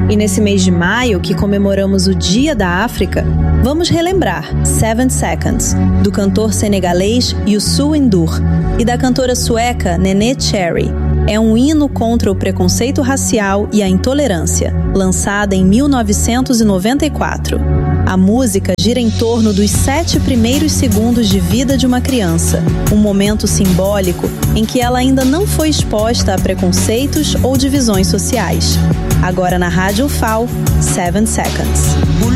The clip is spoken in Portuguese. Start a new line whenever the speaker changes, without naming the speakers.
E nesse mês de maio, que comemoramos o Dia da África, vamos relembrar 7 Seconds, do cantor senegalês Youssou N'Dour e da cantora sueca Neneh Cherry. É um hino contra o preconceito racial e a intolerância, lançada em 1994. A música gira em torno dos 7 primeiros segundos de vida de uma criança, um momento simbólico em que ela ainda não foi exposta a preconceitos ou divisões sociais. Agora na Rádio UFAO, 7 Seconds.